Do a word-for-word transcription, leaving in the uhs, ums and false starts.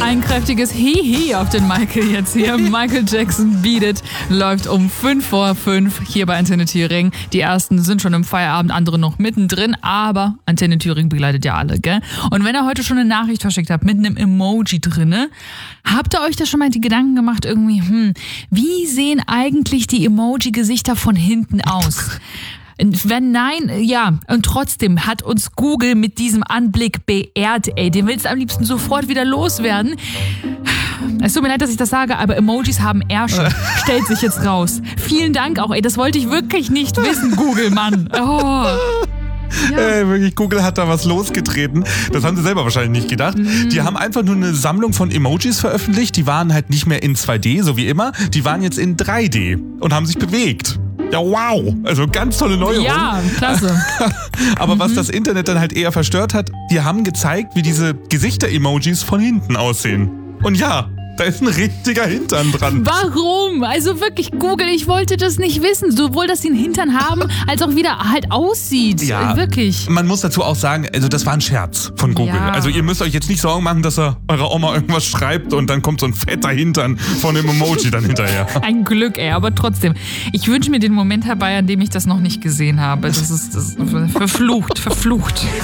Ein kräftiges Hihi auf den Michael jetzt hier. Michael Jackson Beat It läuft um fünf vor fünf hier bei Antenne Thüringen. Die ersten sind schon im Feierabend, andere noch mittendrin, aber Antenne Thüringen begleitet ja alle, gell? Und wenn ihr heute schon eine Nachricht verschickt habt mit einem Emoji drinne, habt ihr euch da schon mal die Gedanken gemacht irgendwie, hm, wie sehen eigentlich die Emoji-Gesichter von hinten aus? Wenn nein, ja, und trotzdem hat uns Google mit diesem Anblick beehrt, ey, den willst du am liebsten sofort wieder loswerden. Es tut mir leid, dass ich das sage, aber Emojis haben Ärsche, stellt sich jetzt raus. Vielen Dank auch, ey, das wollte ich wirklich nicht wissen, Google, Mann. Oh. Ja. Äh, wirklich, Google hat da was losgetreten. Das haben sie selber wahrscheinlich nicht gedacht. Mhm. Die haben einfach nur eine Sammlung von Emojis veröffentlicht. Die waren halt nicht mehr in zwei D, so wie immer. Die waren jetzt in drei D und haben sich bewegt. Ja, wow. Also ganz tolle Neuerung. Ja, klasse. Aber mhm. was das Internet dann halt eher verstört hat, die haben gezeigt, wie diese Gesichter-Emojis von hinten aussehen. Und ja, da ist ein richtiger Hintern dran. Warum? Also wirklich, Google, ich wollte das nicht wissen. Sowohl, dass sie einen Hintern haben, als auch wie der halt aussieht. Ja, wirklich. Man muss dazu auch sagen, also das war ein Scherz von Google. Ja. Also ihr müsst euch jetzt nicht Sorgen machen, dass er eurer Oma irgendwas schreibt und dann kommt so ein fetter Hintern von dem Emoji dann hinterher. Ein Glück, ey, aber trotzdem. Ich wünsche mir den Moment herbei, an dem ich das noch nicht gesehen habe. Das ist, das ist verflucht, verflucht.